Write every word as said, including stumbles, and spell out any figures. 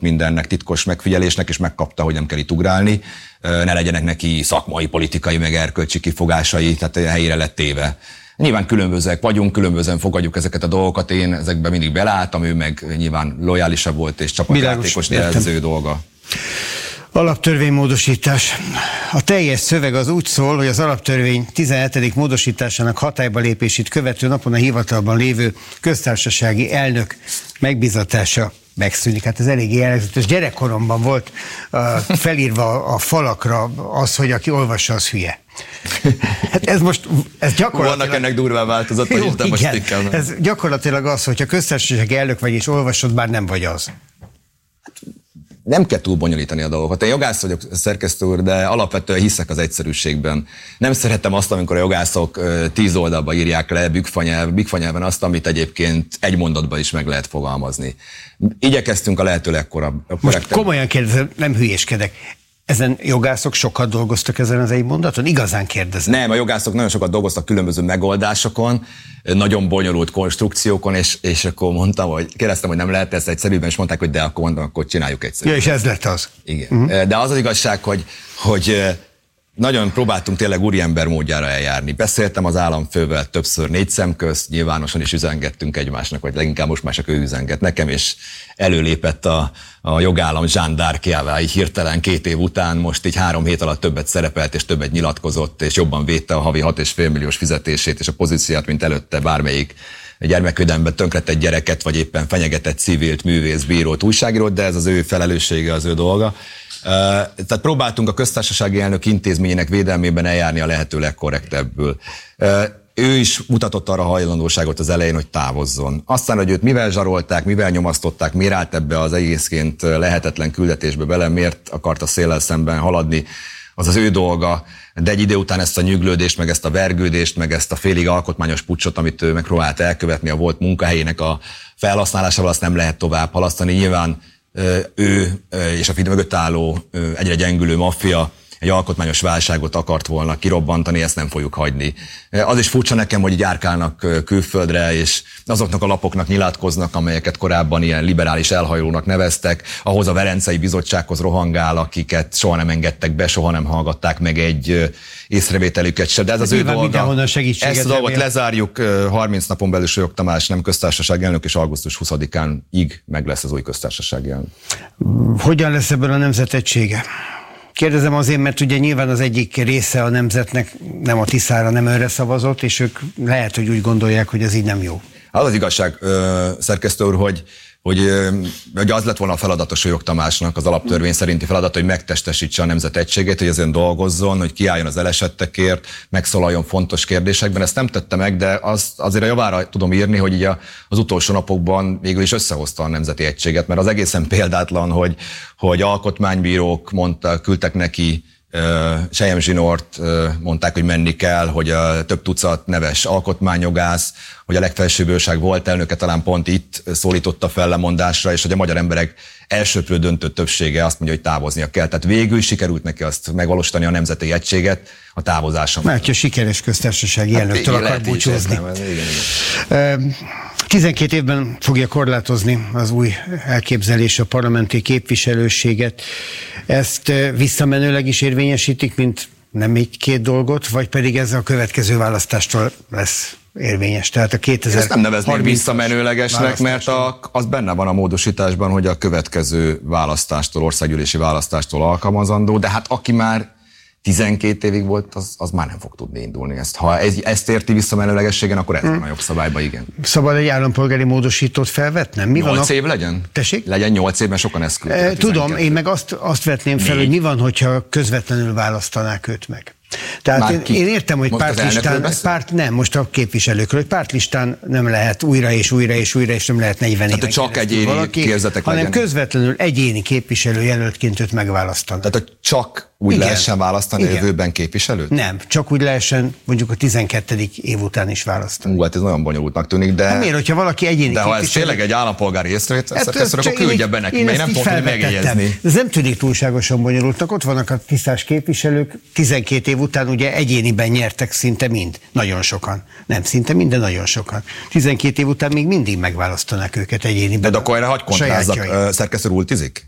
sok mindennek, titkos megfigyelésnek, és megkapta, hogy nem kell itt ugrálni, ne legyenek neki szakmai, politikai, meg erkölcsi kifogásai, tehát helyére lett téve. Nyilván különbözőek vagyunk, különbözően fogadjuk ezeket a dolgokat, én ezekben mindig beleálltam, ő meg nyilván lojálisabb volt, és csapatjátékos jelző dolga. Alaptörvénymódosítás. A teljes szöveg az úgy szól, hogy az alaptörvény tizenhetedik módosításának hatályba lépését követő napon a hivatalban lévő köztársasági elnök megbízatása megszűnik. Hát ez eléggé jellegzetes. Gyerekkoromban volt uh, felírva a falakra az, hogy aki olvassa, az hülye. Hát ez most, ez gyakorlatilag... Vannak ennek durván változatai, Jó, de most igen. Ez gyakorlatilag az, hogyha köztársasági elnök vagy és olvasod, bár nem vagy az. Nem kell túl bonyolítani a dolgokat. Én jogász vagyok, szerkesztő úr, de alapvetően hiszek az egyszerűségben. Nem szeretem azt, amikor a jogászok tíz oldalba írják le bükfanyelven azt, amit egyébként egy mondatban is meg lehet fogalmazni. Igyekeztünk a lehető legkorabb. Most komolyan kérdezem, nem hülyéskedek. Ezen jogászok sokat dolgoztak ezen az egy mondaton? Igazán kérdezem. Nem, a jogászok nagyon sokat dolgoztak különböző megoldásokon, nagyon bonyolult konstrukciókon, és, és akkor mondtam, hogy kérdeztem, hogy nem lehet ezt egyszerűbben, és mondták, hogy de akkor mondtam, akkor csináljuk egyszerűen. Ja, és ez lett az. Igen. Uh-huh. De az az igazság, hogy, hogy nagyon próbáltunk tényleg úriember módjára eljárni. Beszéltem az államfővel többször négy szem közt, nyilvánosan is üzengettünk egymásnak, vagy leginkább most már csak ő üzenget nekem, és előlépett a, a jogállam zsándárkjává, így hirtelen két év után, most így három hét alatt többet szerepelt, és többet nyilatkozott, és jobban védte a havi hat és fél milliós fizetését, és a pozíciát, mint előtte bármelyik gyermekvédelemben tönkretett gyereket, vagy éppen fenyegetett civilt, művész, bírót, újságírót, de ez az ő felelőssége, az ő dolga. Tehát próbáltunk a köztársasági elnök intézményének védelmében eljárni a lehető legkorrektebbül. Ő is mutatott arra hajlandóságot az elején, hogy távozzon. Aztán, hogy őt mivel zsarolták, mivel nyomasztották, miért állt ebbe az egészként lehetetlen küldetésbe bele, miért akarta széllel szemben haladni, az az ő dolga, de egy idő után ezt a nyüglődést, meg ezt a vergődést, meg ezt a félig alkotmányos puccsot, amit ő megpróbált elkövetni a volt munkahelyének a felhasználásával, azt nem lehet tovább halasztani. Nyilván ő és a Fidesz mögött álló egyre gyengülő maffia egy alkotmányos válságot akart volna kirobbantani, ezt nem fogjuk hagyni. Az is furcsa nekem, hogy így járkálnak külföldre, és azoknak a lapoknak nyilatkoznak, amelyeket korábban ilyen liberális elhajlónak neveztek, ahhoz a Velencei Bizottsághoz rohangál, akiket soha nem engedtek be, soha nem hallgatták meg egy észrevételüket se. De ez az ő dolga. Ezt a dolgot lezárjuk, harminc napon belül Sólyom Tamás nem köztársasági elnök, és augusztus huszadikán ig meg lesz az új köztársasági elnök. Hogyan lesz ebből a nemzet egysége? Kérdezem azért, mert ugye nyilván az egyik része a nemzetnek nem a Tiszára, nem önre szavazott, és ők lehet, hogy úgy gondolják, hogy ez így nem jó. Az az igazság, szerkesztő úr, hogy, hogy, hogy az lett volna a feladat a Sólyom Tamásnak, az alaptörvény szerinti feladat, hogy megtestesítse a nemzet egységét, hogy ezen dolgozzon, hogy kiálljon az elesettekért, megszólaljon fontos kérdésekben. Ezt nem tette meg, de az, azért a javára tudom írni, hogy így az utolsó napokban végül is összehozta a nemzeti egységet, mert az egészen példátlan, hogy, hogy alkotmánybírók mondta, küldtek neki Selyem Zsinort, mondták, hogy menni kell, hogy a több tucat neves alkotmányjogász, hogy a legfelsőbb bíróság volt elnöke talán pont itt szólította fel lemondásra, és hogy a magyar emberek elsőprő döntő többsége azt mondja, hogy távoznia kell. Tehát végül sikerült neki azt megvalósítani, a nemzeti egységet a távozáson. Mert a sikeres köztársasági hát elnöktől akar búcsúzni. tizenkét évben fogja korlátozni az új elképzelés a parlamenti képviselőséget. Ezt visszamenőleg is érvényesítik, mint nem így két dolgot, vagy pedig ez a következő választástól lesz érvényes? Tehát a kétezer-harminc Ezt nem nevezném visszamenőlegesnek, mert a, az benne van a módosításban, hogy a következő választástól, országgyűlési választástól alkalmazandó, de hát aki már tizenkét évig volt, az, az már nem fog tudni indulni. Ezt, ha ez, ezt érti visszamenőlegességen, akkor ez hmm. van a jogszabályban, igen. Szabad egy állampolgári módosítót felvetnem? Mi nyolc van év legyen? Tessék? Legyen nyolc évben, sokan ezt küldtek. Tudom, én meg azt, azt vetném fel, Négy. hogy mi van, hogyha közvetlenül választanák őt meg. Tehát én, én értem, hogy pártlistán, párt, nem, most a képviselőkről, hogy pártlistán nem lehet újra és újra és újra, és nem lehet negyven éven Tehát csak egyéni valaki, képzetek hanem legyen. Közvetlenül egyéni képviselő jelöltként őt megválasztanak. Tehát hogy csak úgy Igen. lehessen választani Igen. jövőben képviselőt? Nem, csak úgy lehessen mondjuk a tizenkettedik év után is választani. Ú, hát ez nagyon bonyolultnak tűnik, de... Hát miért, hogyha valaki egyéni de képviselő... ha ez tényleg egy állampolgári észrevétel, hát, akkor küldje be neki, mert nem fogom tudni megjegyezni. Ez nem tűnik túlságosan bonyolultnak. Ott vannak a tisztás képviselők, tizenkét év után ugye egyéniben nyertek szinte mind. Nagyon sokan. Nem szinte mind, de nagyon sokan. tizenkét év után még mindig megválasztanák őket egyéniben. De akkor erre hagy kontrázzak, szerkesztő úr ultizik?